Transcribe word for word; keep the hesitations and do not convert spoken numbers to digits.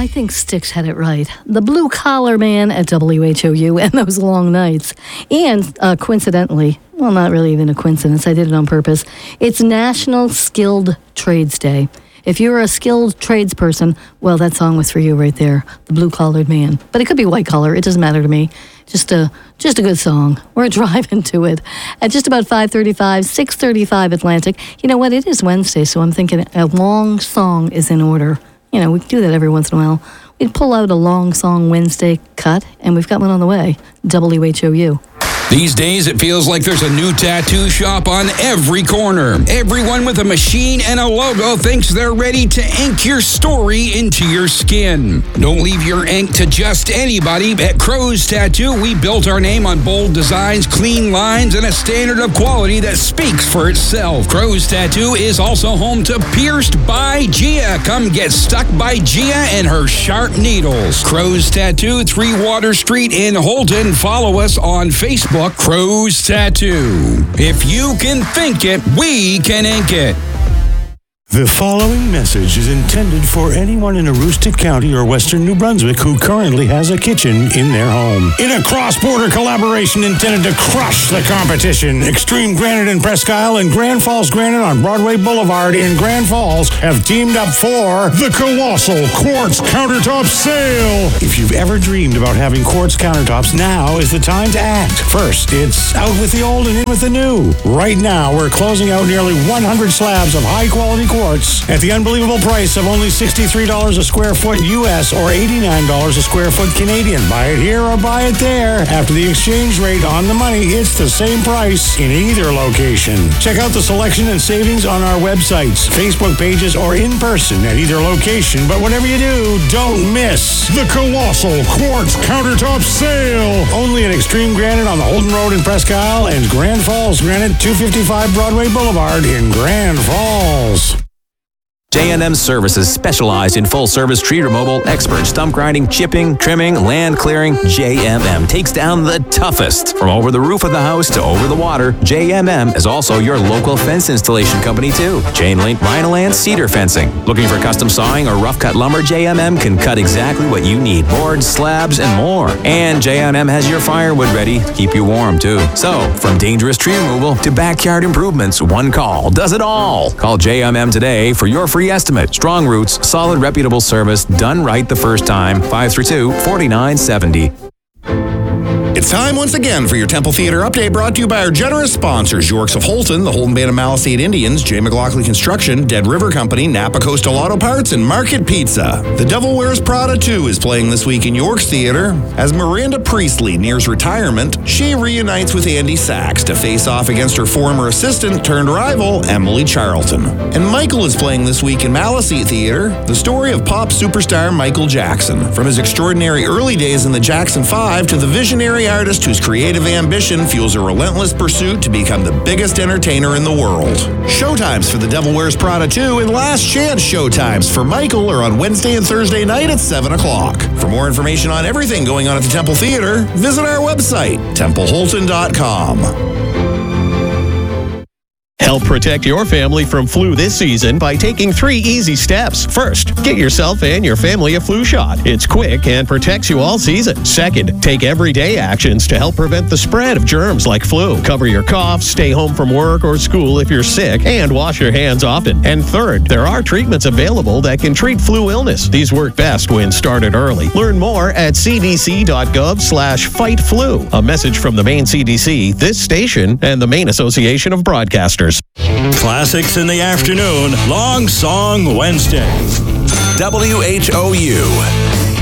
I think Styx had it right. The Blue Collar Man at W H O U and those long nights. And uh, coincidentally, well, not really even a coincidence, I did it on purpose, it's National Skilled Trades Day. If you're a skilled tradesperson, well, that song was for you right there, The Blue Collared Man. But it could be white collar, it doesn't matter to me. Just a just a good song. We're driving to it. At just about five thirty-five, six thirty-five Atlantic. You know what, it is Wednesday, so I'm thinking a long song is in order. You know, we do that every once in a while. We'd pull out a long song Wednesday cut, and we've got one on the way. W H O U. These days, it feels like there's a new tattoo shop on every corner. Everyone with a machine and a logo thinks they're ready to ink your story into your skin. Don't leave your ink to just anybody. At Crow's Tattoo, we built our name on bold designs, clean lines, and a standard of quality that speaks for itself. Crow's Tattoo is also home to Pierced by Gia. Come get stuck by Gia and her sharp needles. Crow's Tattoo, Three Water Street in Holton. Follow us on Facebook. Crow's Tattoo. If you can think it, we can ink it. The following message is intended for anyone in Aroostook County or Western New Brunswick who currently has a kitchen in their home. In a cross-border collaboration intended to crush the competition, Extreme Granite in Presque Isle and Grand Falls Granite on Broadway Boulevard in Grand Falls have teamed up for the Colossal Quartz Countertop Sale. If you've ever dreamed about having quartz countertops, now is the time to act. First, it's out with the old and in with the new. Right now, we're closing out nearly one hundred slabs of high-quality quartz at the unbelievable price of only sixty-three dollars a square foot U S or eighty-nine dollars a square foot Canadian. Buy it here or buy it there. After the exchange rate on the money, it's the same price in either location. Check out the selection and savings on our websites, Facebook pages, or in person at either location. But whatever you do, don't miss the Colossal Quartz Countertop Sale. Only at Extreme Granite on the Holden Road in Presque Isle and Grand Falls Granite, two fifty-five Broadway Boulevard in Grand Falls. J and M Services specialized in full-service tree removal, expert stump grinding, chipping, trimming, land clearing. J M M takes down the toughest. From over the roof of the house to over the water, J M M is also your local fence installation company too. Chain link, Rhinoland, cedar fencing. Looking for custom sawing or rough cut lumber? J M M can cut exactly what you need. Boards, slabs, and more. And J M M has your firewood ready to keep you warm too. So, from dangerous tree removal to backyard improvements, one call does it all. Call J M M today for your free estimate. Strong roots, solid, reputable service, done right the first time. five three two, four nine seven zero. It's time once again for your Temple Theater update, brought to you by our generous sponsors, Yorks of Holton, the Holton Band of Malisade Indians, J. McLaughlin Construction, Dead River Company, Napa Coastal Auto Parts, and Market Pizza. The Devil Wears Prada two is playing this week in Yorks Theater. As Miranda Priestley nears retirement, she reunites with Andy Sachs to face off against her former assistant turned rival, Emily Charlton. And Michael is playing this week in Maliseet Theater, the story of pop superstar Michael Jackson. From his extraordinary early days in the Jackson five to the visionary artist whose creative ambition fuels a relentless pursuit to become the biggest entertainer in the world. Showtimes for The Devil Wears Prada two and last chance showtimes for Michael are on Wednesday and Thursday night at seven o'clock. For more information on everything going on at the Temple Theater, visit our website, temple holton dot com. Help protect your family from flu this season by taking three easy steps. First, get yourself and your family a flu shot. It's quick and protects you all season. Second, take everyday actions to help prevent the spread of germs like flu. Cover your cough, stay home from work or school if you're sick, and wash your hands often. And third, there are treatments available that can treat flu illness. These work best when started early. Learn more at c d c dot gov slash fight flu. A message from the Maine C D C, this station, and the Maine Association of Broadcasters. Classics in the afternoon, Long Song Wednesday. W H O U.